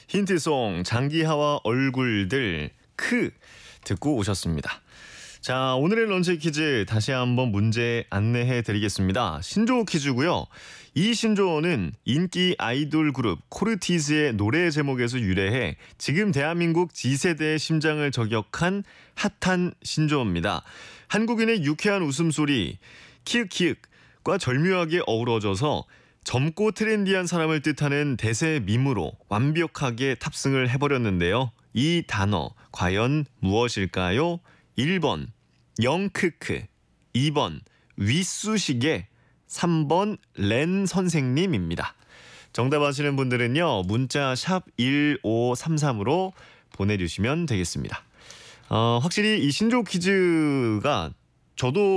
힌트송 장기하와 얼굴들 크 듣고 오셨습니다. 자, 오늘의 런치 퀴즈 다시 한번 문제 안내해 드리겠습니다. 신조어 퀴즈고요. 이 신조어는 인기 아이돌 그룹 코르티즈의 노래 제목에서 유래해 지금 대한민국 Z세대의 심장을 저격한 핫한 신조어입니다. 한국인의 유쾌한 웃음소리 키읔키읔과 절묘하게 어우러져서 젊고 트렌디한 사람을 뜻하는 대세 밈으로 완벽하게 탑승을 해버렸는데요. 이 단어 과연 무엇일까요? 1번 영크크, 2번 위쑤시개, 3번 렌 선생님입니다. 정답 아시는 분들은요. 문자 샵 1533으로 보내주시면 되겠습니다. 확실히 이 신조어 퀴즈가 저도